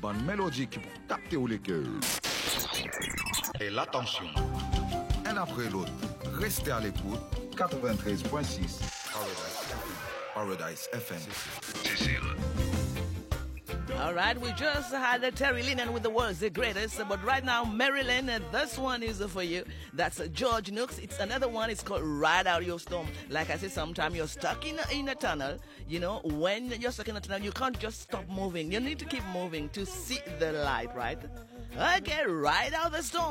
bonne mélodie qui pour capter ou les cœurs. Et l'attention. Un après l'autre, restez à l'écoute. 93.6 Paradise FM. All right, we just had Terry Lennon with the world's the greatest, but right now, Marilyn, this one is for you. That's George Nooks. It's another one. It's called Ride Out Your Storm. Like I said, sometimes you're stuck in a tunnel. You know, when you're stuck in a tunnel, you can't just stop moving. You need to keep moving to see the light, right? Okay, ride out the storm.